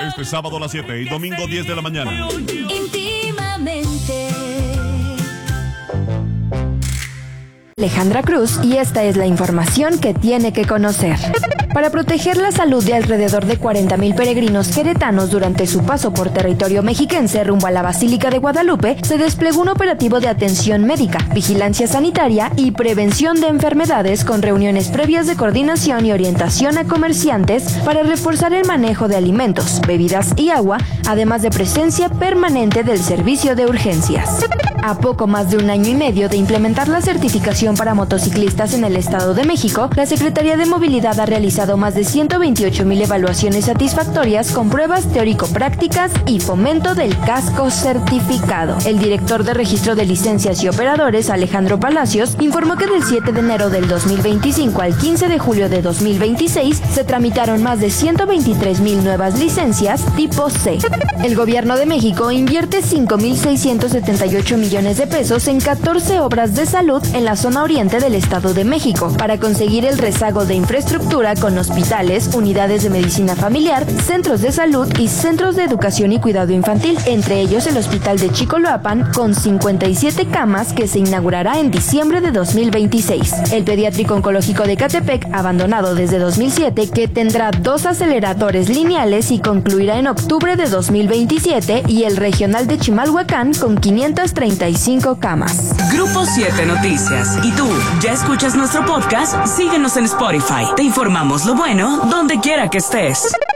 Este sábado a las 7 y domingo 10 de la mañana. Íntimamente. Alejandra Cruz, y esta es la información que tiene que conocer. Para proteger la salud de alrededor de 40,000 peregrinos queretanos durante su paso por territorio mexiquense rumbo a la Basílica de Guadalupe, se desplegó un operativo de atención médica, vigilancia sanitaria y prevención de enfermedades con reuniones previas de coordinación y orientación a comerciantes para reforzar el manejo de alimentos, bebidas y agua, además de presencia permanente del servicio de urgencias. A poco más de un año y medio de implementar la certificación para motociclistas en el Estado de México, la Secretaría de Movilidad ha realizado más de 128,000 evaluaciones satisfactorias con pruebas teórico-prácticas y fomento del casco certificado. El director de Registro de Licencias y Operadores, Alejandro Palacios, informó que del 7 de enero del 2025 al 15 de julio de 2026 se tramitaron más de 123,000 nuevas licencias tipo C. El Gobierno de México invierte 5,678 millones de pesos en 14 obras de salud en la zona oriente del Estado de México para conseguir el rezago de infraestructura con hospitales, unidades de medicina familiar, centros de salud y centros de educación y cuidado infantil, entre ellos el Hospital de Chicoloapan con 57 camas que se inaugurará en diciembre de 2026. El Pediátrico Oncológico de Catepec, abandonado desde 2007, que tendrá 2 aceleradores lineales y concluirá en octubre de 2027, y el Regional de Chimalhuacán con 535 camas. Grupo 7 Noticias. ¿Y tú, ya escuchas nuestro podcast? Síguenos en Spotify. Te informamos lo bueno donde quiera que estés.